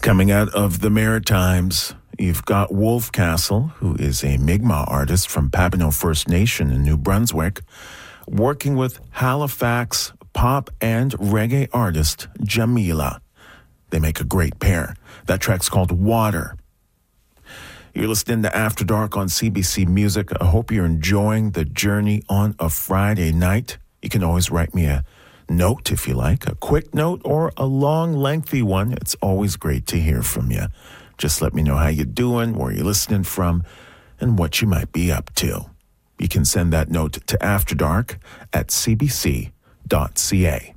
Coming out of the Maritimes, you've got Wolf Castle, who is a Mi'kmaq artist from Papineau First Nation in New Brunswick, working with Halifax pop and reggae artist Jamila. They make a great pair. That track's called Water. You're listening to After Dark on CBC Music. I hope you're enjoying the journey on a Friday night. You can always write me a note if you like, a quick note or a long, lengthy one. It's always great to hear from you. Just let me know how you're doing, where you're listening from, and what you might be up to. You can send that note to afterdark@cbc.ca.